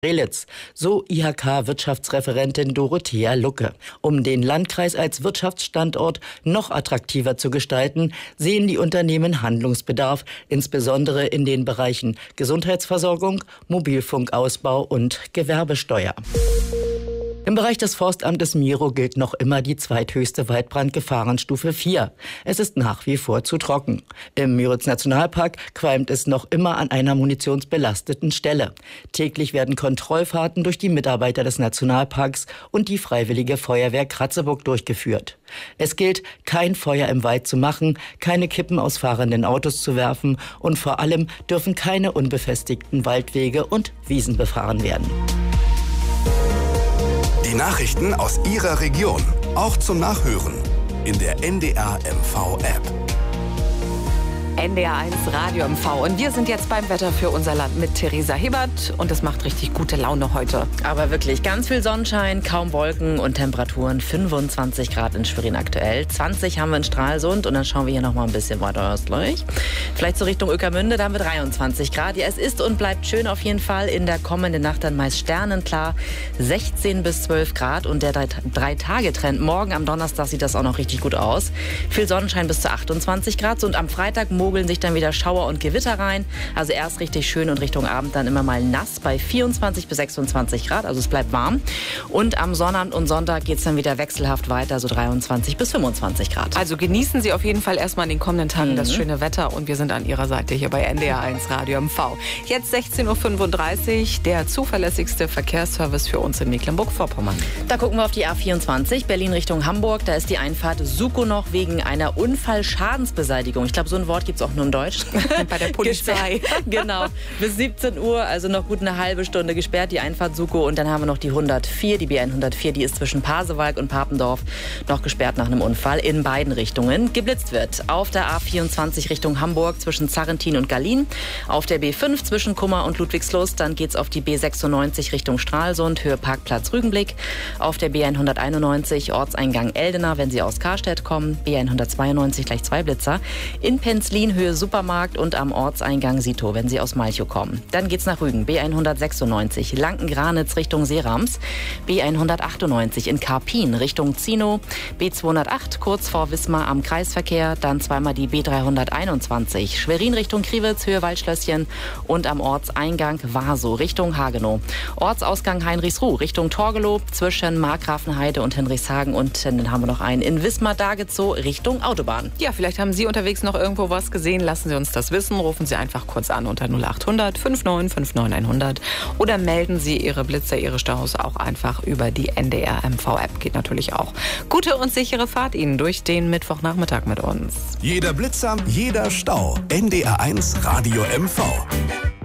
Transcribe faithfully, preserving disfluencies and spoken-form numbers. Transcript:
Strelitz, so I H K-Wirtschaftsreferentin Dorothea Lucke. Um den Landkreis als Wirtschaftsstandort noch attraktiver zu gestalten, sehen die Unternehmen Handlungsbedarf, insbesondere in den Bereichen Gesundheitsversorgung, Mobilfunkausbau und Gewerbesteuer. Im Bereich des Forstamtes Miro gilt noch immer die zweithöchste Waldbrandgefahrenstufe vier. Es ist nach wie vor zu trocken. Im Müritz-Nationalpark qualmt es noch immer an einer munitionsbelasteten Stelle. Täglich werden Kontrollfahrten durch die Mitarbeiter des Nationalparks und die Freiwillige Feuerwehr Kratzeburg durchgeführt. Es gilt, kein Feuer im Wald zu machen, keine Kippen aus fahrenden Autos zu werfen und vor allem dürfen keine unbefestigten Waldwege und Wiesen befahren werden. Die Nachrichten aus Ihrer Region, auch zum Nachhören in der N D R M V App. N D R eins Radio M V. Und wir sind jetzt beim Wetter für unser Land mit Theresa Hibbert. Und es macht richtig gute Laune heute. Aber wirklich ganz viel Sonnenschein, kaum Wolken und Temperaturen. fünfundzwanzig Grad in Schwerin aktuell. zwanzig haben wir in Stralsund. Und dann schauen wir hier noch mal ein bisschen weiter östlich. Vielleicht so Richtung Ueckermünde, da haben wir dreiundzwanzig Grad. Ja, es ist und bleibt schön auf jeden Fall. In der kommenden Nacht dann meist sternenklar. sechzehn bis zwölf Grad. Und der Drei-Tage-Trend. Morgen am Donnerstag sieht das auch noch richtig gut aus. Viel Sonnenschein bis zu achtundzwanzig Grad. Und am Freitag mogeln sich dann wieder Schauer und Gewitter rein. Also erst richtig schön und Richtung Abend dann immer mal nass bei vierundzwanzig bis sechsundzwanzig Grad. Also es bleibt warm. Und am Sonnabend und Sonntag geht es dann wieder wechselhaft weiter, so dreiundzwanzig bis fünfundzwanzig Grad. Also genießen Sie auf jeden Fall erstmal in den kommenden Tagen mhm. das schöne Wetter. Und wir sind an Ihrer Seite hier bei N D R eins Radio M V. Jetzt sechzehn Uhr fünfunddreißig, der zuverlässigste Verkehrsservice für uns in Mecklenburg-Vorpommern. Da gucken wir auf die A vierundzwanzig, Berlin Richtung Hamburg. Da ist die Einfahrt Sukow noch wegen einer Unfallschadensbeseitigung. Ich glaube, so ein Wort gibt es auch nur in Deutsch. Bei der Polizei. Genau. Bis siebzehn Uhr, also noch gut eine halbe Stunde gesperrt, die Einfahrt Sukow. Und dann haben wir noch die hundertvier, die B hundertvier, die ist zwischen Pasewalk und Papendorf noch gesperrt nach einem Unfall in beiden Richtungen. Geblitzt wird auf der A vierundzwanzig Richtung Hamburg zwischen Zarrentin und Gallien, auf der B fünf zwischen Kummer und Ludwigslust, dann geht's auf die B sechsundneunzig Richtung Stralsund, Höhe Parkplatz Rügenblick, auf der B hunderteinundneunzig Ortseingang Eldena, wenn Sie aus Karstedt kommen, B hundertzweiundneunzig gleich zwei Blitzer, in Penzlin Höhe Supermarkt und am Ortseingang Sito, wenn Sie aus Malchow kommen. Dann geht's nach Rügen, B hundertsechsundneunzig, Lanken-Granitz Richtung Seerams, B hundertachtundneunzig in Karpin Richtung Zinow, B zweihundertacht kurz vor Wismar am Kreisverkehr, dann zweimal die B dreihunderteinundzwanzig, Schwerin Richtung Kriwitz, Höhe Waldschlösschen und am Ortseingang Warsow Richtung Hagenow. Ortsausgang Heinrichsruh Richtung Torgelow zwischen Markgrafenheide und Henrichshagen und dann haben wir noch einen in Wismar-Dagezow Richtung Autobahn. Ja, vielleicht haben Sie unterwegs noch irgendwo was gesehen. Lassen Sie uns das wissen. Rufen Sie einfach kurz an unter null achthundert fünfundneunzig fünfundneunzig hundert oder melden Sie Ihre Blitzer, Ihre Staus auch einfach über die N D R M V App. Geht natürlich auch. Gute und sichere Fahrt Ihnen durch den Mittwochnachmittag mit uns. Jeder Blitzer, jeder Stau. N D R eins Radio M V.